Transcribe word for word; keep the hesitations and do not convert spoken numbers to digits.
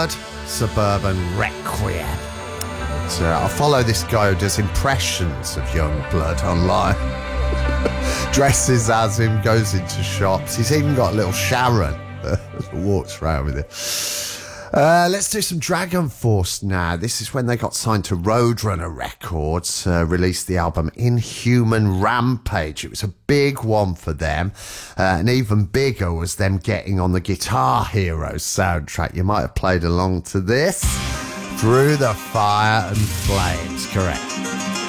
Blood, Suburban Requiem. And, uh, I'll follow this guy who does impressions of Youngblood online. Dresses as him, goes into shops. He's even got a little Sharon that walks around with it. Uh, let's do some Dragon Force now. This is when they got signed to Roadrunner Records, uh, released the album Inhuman Rampage. It was a big one for them, uh, and even bigger was them getting on the Guitar Hero soundtrack. You might have played along to this. Through the Fire and Flames, correct.